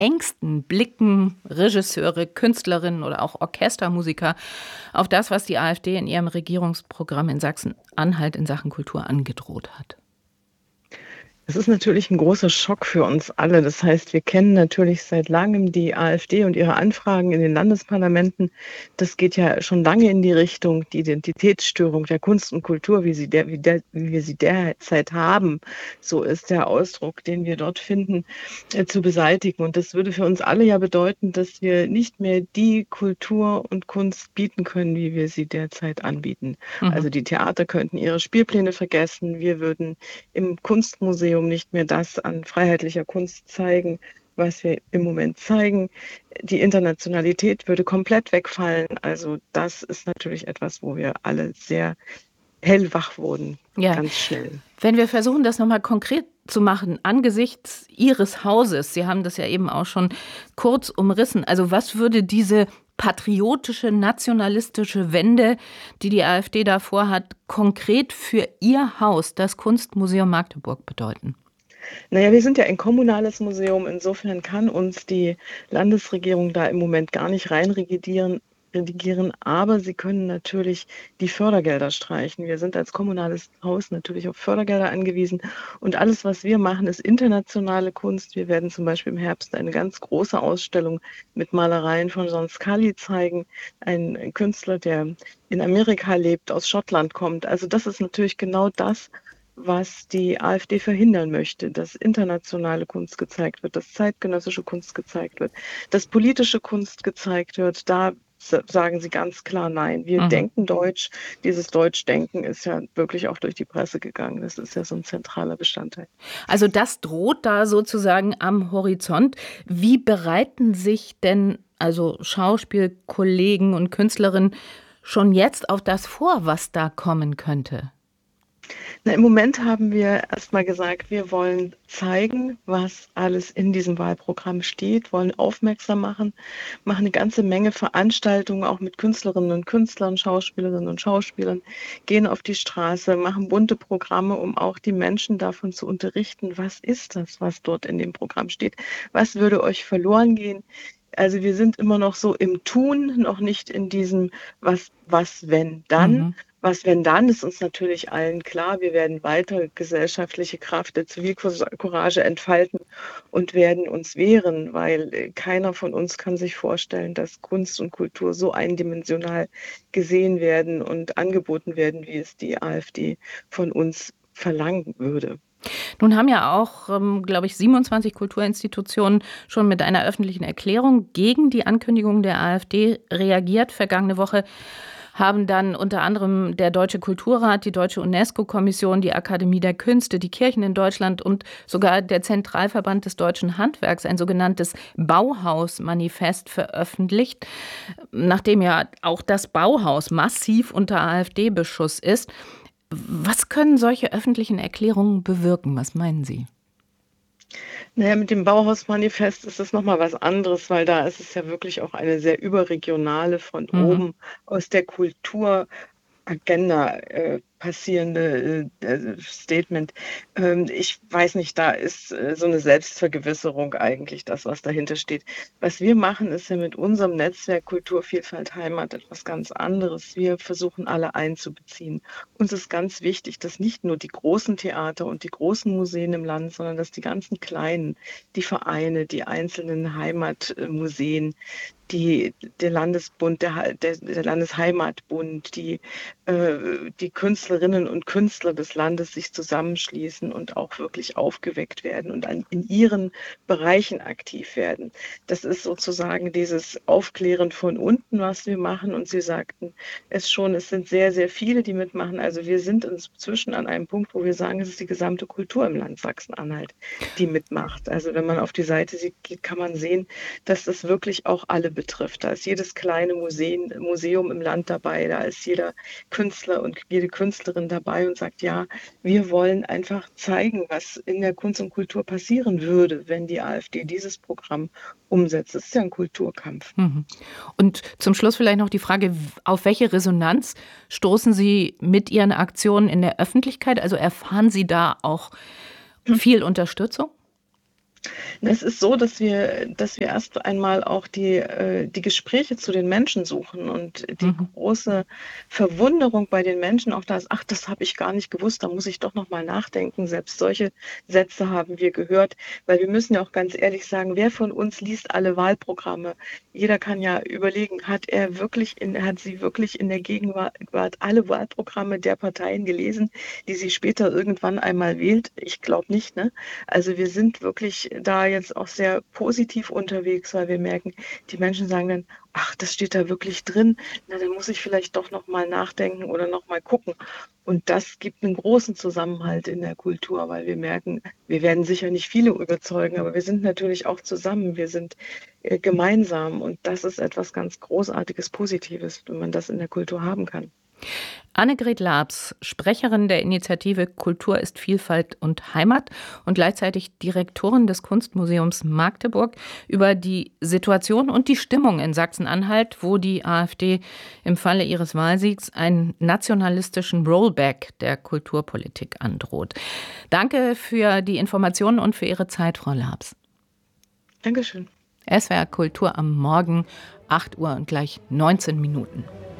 engsten blicken Regisseure, Künstlerinnen oder auch Orchestermusiker auf das, was die AfD in ihrem Regierungsprogramm in Sachsen-Anhalt in Sachen Kultur angedroht hat? Es ist natürlich ein großer Schock für uns alle. Das heißt, wir kennen natürlich seit Langem die AfD und ihre Anfragen in den Landesparlamenten. Das geht ja schon lange in die Richtung, die Identitätsstörung der Kunst und Kultur, wie wir sie derzeit haben, so ist der Ausdruck, den wir dort finden, zu beseitigen. Und das würde für uns alle ja bedeuten, dass wir nicht mehr die Kultur und Kunst bieten können, wie wir sie derzeit anbieten. Mhm. Also die Theater könnten ihre Spielpläne vergessen. Wir würden im Kunstmuseum nicht mehr das an freiheitlicher Kunst zeigen, was wir im Moment zeigen. Die Internationalität würde komplett wegfallen. Also das ist natürlich etwas, wo wir alle sehr hellwach wurden, Ja, ganz schnell. wenn wir versuchen, das nochmal konkret zu machen, angesichts Ihres Hauses, Sie haben das ja eben auch schon kurz umrissen, also was würde diese patriotische, nationalistische Wende, die die AfD da vorhat, konkret für Ihr Haus, das Kunstmuseum Magdeburg, bedeuten? Naja, wir sind ja ein kommunales Museum. Insofern kann uns die Landesregierung da im Moment gar nicht redigieren, aber sie können natürlich die Fördergelder streichen. Wir sind als kommunales Haus natürlich auf Fördergelder angewiesen. Und alles, was wir machen, ist internationale Kunst. Wir werden zum Beispiel im Herbst eine ganz große Ausstellung mit Malereien von John Scully zeigen. Ein Künstler, der in Amerika lebt, aus Schottland kommt. Also das ist natürlich genau das, was die AfD verhindern möchte, dass internationale Kunst gezeigt wird, dass zeitgenössische Kunst gezeigt wird, dass politische Kunst gezeigt wird. Da sagen sie ganz klar nein. Wir Mhm. denken Deutsch. Dieses Deutschdenken ist ja wirklich auch durch die Presse gegangen. Das ist ja so ein zentraler Bestandteil. Also das droht da sozusagen am Horizont. Wie bereiten sich denn also Schauspielkollegen und Künstlerinnen schon jetzt auf das vor, was da kommen könnte? Na, im Moment haben wir erstmal gesagt, wir wollen zeigen, was alles in diesem Wahlprogramm steht, wollen aufmerksam machen, machen eine ganze Menge Veranstaltungen auch mit Künstlerinnen und Künstlern, Schauspielerinnen und Schauspielern, gehen auf die Straße, machen bunte Programme, um auch die Menschen davon zu unterrichten, was ist das, was dort in dem Programm steht, was würde euch verloren gehen. Also wir sind immer noch so im Tun, noch nicht in diesem wenn, dann. Mhm. Was, wenn dann, ist uns natürlich allen klar. Wir werden weiter gesellschaftliche Kraft der Zivilcourage entfalten und werden uns wehren, weil keiner von uns kann sich vorstellen, dass Kunst und Kultur so eindimensional gesehen werden und angeboten werden, wie es die AfD von uns verlangen würde. Nun haben ja auch, glaube ich, 27 Kulturinstitutionen schon mit einer öffentlichen Erklärung gegen die Ankündigung der AfD reagiert. Vergangene Woche haben dann unter anderem der Deutsche Kulturrat, die Deutsche UNESCO-Kommission, die Akademie der Künste, die Kirchen in Deutschland und sogar der Zentralverband des deutschen Handwerks ein sogenanntes Bauhaus-Manifest veröffentlicht, nachdem ja auch das Bauhaus massiv unter AfD-Beschuss ist. Was können solche öffentlichen Erklärungen bewirken? Was meinen Sie? Naja, mit dem Bauhaus-Manifest ist es nochmal was anderes, weil da ist es ja wirklich auch eine sehr überregionale, von Mhm. oben aus der Kulturagenda passierende Statement. Ich weiß nicht, da ist so eine Selbstvergewisserung eigentlich das, was dahinter steht. Was wir machen, ist ja mit unserem Netzwerk Kulturvielfalt Heimat etwas ganz anderes. Wir versuchen alle einzubeziehen. Uns ist ganz wichtig, dass nicht nur die großen Theater und die großen Museen im Land, sondern dass die ganzen kleinen, die Vereine, die einzelnen Heimatmuseen, der Landesbund, der Landesheimatbund, die Künstlerinnen und Künstler des Landes sich zusammenschließen und auch wirklich aufgeweckt werden und in ihren Bereichen aktiv werden. Das ist sozusagen dieses Aufklären von unten, was wir machen. Und Sie sagten es schon, es sind sehr, sehr viele, die mitmachen. Also wir sind inzwischen an einem Punkt, wo wir sagen, es ist die gesamte Kultur im Land Sachsen-Anhalt, die mitmacht. Also wenn man auf die Seite geht, kann man sehen, dass das wirklich auch alle betrifft. Da ist jedes kleine Museum im Land dabei, da ist jeder Künstler und jede Künstlerin dabei und sagt, ja, wir wollen einfach zeigen, was in der Kunst und Kultur passieren würde, wenn die AfD dieses Programm umsetzt. Das ist ja ein Kulturkampf. Mhm. Und zum Schluss vielleicht noch die Frage, auf welche Resonanz stoßen Sie mit Ihren Aktionen in der Öffentlichkeit? Also erfahren Sie da auch viel Unterstützung? Es ist so, dass wir erst einmal auch die Gespräche zu den Menschen suchen und die Mhm. große Verwunderung bei den Menschen auch da ist: „Ach, das habe ich gar nicht gewusst, da muss ich doch noch mal nachdenken.“ Selbst solche Sätze haben wir gehört, weil wir müssen ja auch ganz ehrlich sagen, wer von uns liest alle Wahlprogramme? Jeder kann ja überlegen, hat sie wirklich in der Gegenwart alle Wahlprogramme der Parteien gelesen, die sie später irgendwann einmal wählt? Ich glaube nicht, ne? Also wir sind wirklich da jetzt auch sehr positiv unterwegs, weil wir merken, die Menschen sagen dann: „Ach, das steht da wirklich drin. Na, dann muss ich vielleicht doch noch mal nachdenken oder noch mal gucken.“ Und das gibt einen großen Zusammenhalt in der Kultur, weil wir merken, wir werden sicher nicht viele überzeugen, aber wir sind natürlich auch zusammen. Wir sind, gemeinsam und das ist etwas ganz Großartiges, Positives, wenn man das in der Kultur haben kann. Annegret Laabs, Sprecherin der Initiative Kultur ist Vielfalt und Heimat und gleichzeitig Direktorin des Kunstmuseums Magdeburg, über die Situation und die Stimmung in Sachsen-Anhalt, wo die AfD im Falle ihres Wahlsiegs einen nationalistischen Rollback der Kulturpolitik androht. Danke für die Informationen und für Ihre Zeit, Frau Laabs. Dankeschön. SWR Kultur am Morgen, 8 Uhr und gleich 19 Minuten.